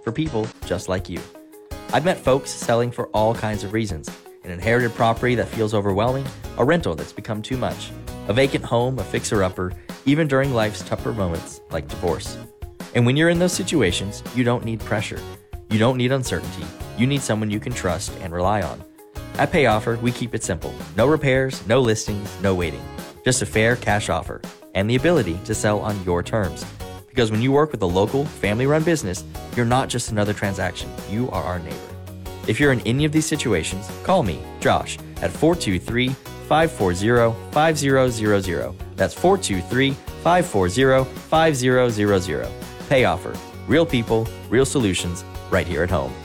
for people just like you. I've met folks selling for all kinds of reasons. An inherited property that feels overwhelming, a rental that's become too much, a vacant home, a fixer-upper, even during life's tougher moments like divorce. And when you're in those situations, you don't need pressure. You don't need uncertainty. You need someone you can trust and rely on. At PayOffer, we keep it simple. No repairs, no listings, no waiting. Just a fair cash offer and the ability to sell on your terms. Because when you work with a local, family-run business, you're not just another transaction. You are our neighbor. If you're in any of these situations, call me, Josh, at 423-540-5000. That's 423-540-5000. PayOffer. Real people, real solutions, right here at home.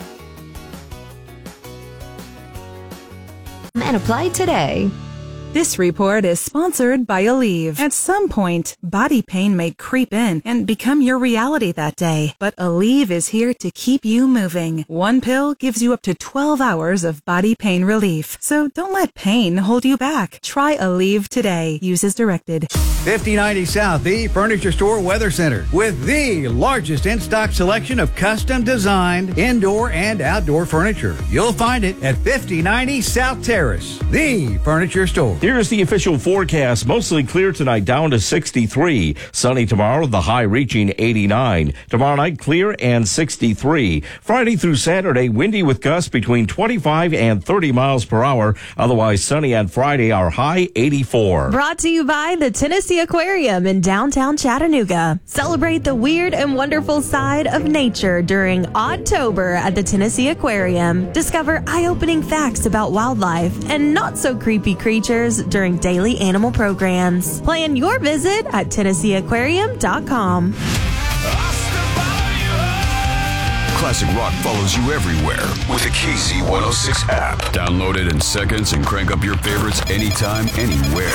And apply today. This report is sponsored by Aleve. At some point, body pain may creep in and become your reality that day. But Aleve is here to keep you moving. One pill gives you up to 12 hours of body pain relief. So don't let pain hold you back. Try Aleve today. Use as directed. 5090 South, the Furniture Store Weather Center, with the largest in-stock selection of custom designed indoor and outdoor furniture. You'll find it at 5090 South Terrace, the Furniture Store. Here's the official forecast. Mostly clear tonight, down to 63. Sunny tomorrow, the high reaching 89. Tomorrow night, clear and 63. Friday through Saturday, windy with gusts between 25 and 30 miles per hour. Otherwise sunny on Friday, our high 84. Brought to you by the Tennessee Aquarium in downtown Chattanooga. Celebrate the weird and wonderful side of nature during Oddtober at the Tennessee Aquarium. Discover eye-opening facts about wildlife and not so creepy creatures during daily animal programs. Plan your visit at TennesseeAquarium.com. Classic rock follows you everywhere with the KZ106 app. Download it in seconds and crank up your favorites anytime, anywhere.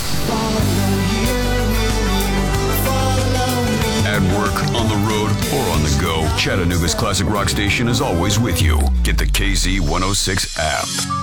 At work, on the road, or on the go, Chattanooga's classic rock station is always with you. Get the KZ106 app.